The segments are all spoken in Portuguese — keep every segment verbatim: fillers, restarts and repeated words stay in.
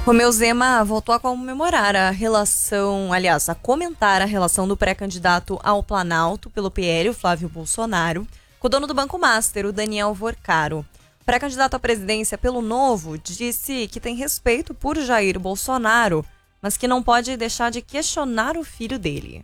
Romeu Zema voltou a comemorar a relação, aliás, a comentar a relação do pré-candidato ao Planalto pelo P L, o Flávio Bolsonaro, com o dono do Banco Master, o Daniel Vorcaro. O pré-candidato à presidência pelo Novo disse que tem respeito por Jair Bolsonaro, mas que não pode deixar de questionar o filho dele.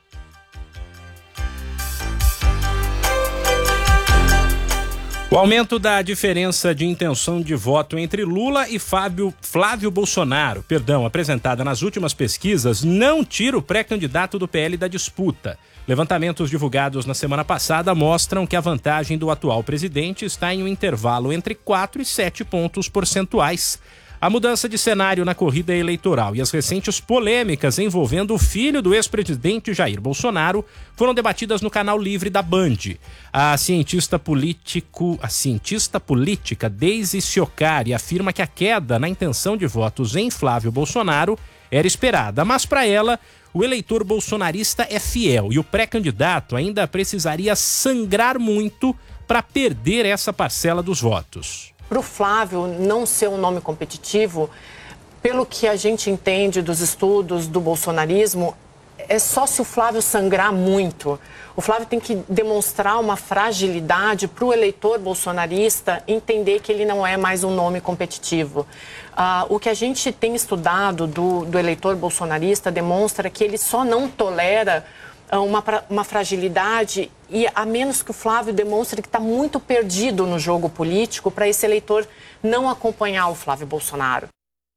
O aumento da diferença de intenção de voto entre Lula e Fábio, Flávio Bolsonaro, perdão, apresentada nas últimas pesquisas, não tira o pré-candidato do P L da disputa. Levantamentos divulgados na semana passada mostram que a vantagem do atual presidente está em um intervalo entre quatro e sete pontos percentuais. A mudança de cenário na corrida eleitoral e as recentes polêmicas envolvendo o filho do ex-presidente Jair Bolsonaro foram debatidas no canal Livre da Band. A cientista, político, a cientista política Deise Ciocari afirma que a queda na intenção de votos em Flávio Bolsonaro era esperada, mas para ela, o eleitor bolsonarista é fiel e o pré-candidato ainda precisaria sangrar muito para perder essa parcela dos votos. Para o Flávio não ser um nome competitivo, pelo que a gente entende dos estudos do bolsonarismo, é só se o Flávio sangrar muito. O Flávio tem que demonstrar uma fragilidade para o eleitor bolsonarista entender que ele não é mais um nome competitivo. Ah, o que a gente tem estudado do, do eleitor bolsonarista demonstra que ele só não tolera Uma, uma fragilidade, e a menos que o Flávio demonstre que está muito perdido no jogo político para esse eleitor não acompanhar o Flávio Bolsonaro.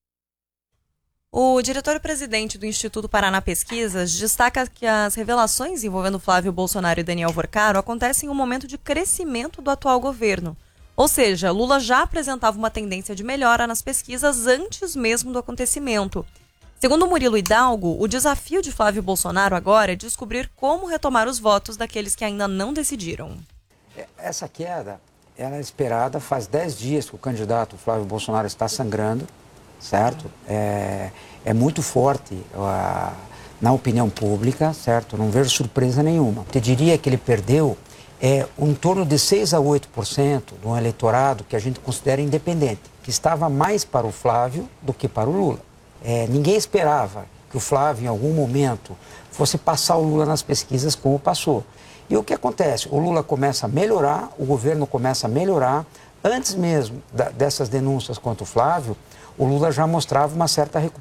O diretor-presidente do Instituto Paraná Pesquisas destaca que as revelações envolvendo Flávio Bolsonaro e Daniel Vorcaro acontecem em um momento de crescimento do atual governo. Ou seja, Lula já apresentava uma tendência de melhora nas pesquisas antes mesmo do acontecimento. Segundo Murilo Hidalgo, o desafio de Flávio Bolsonaro agora é descobrir como retomar os votos daqueles que ainda não decidiram. Essa queda ela é esperada, faz dez dias que o candidato Flávio Bolsonaro está sangrando, certo? É, é muito forte uh, na opinião pública, certo? Não vejo surpresa nenhuma. Eu diria que ele perdeu é, em torno de seis a oito por cento do eleitorado que a gente considera independente, que estava mais para o Flávio do que para o Lula. É, ninguém esperava que o Flávio, em algum momento, fosse passar o Lula nas pesquisas como passou. E o que acontece? O Lula começa a melhorar, o governo começa a melhorar. Antes mesmo da, dessas denúncias contra o Flávio, o Lula já mostrava uma certa recuperação.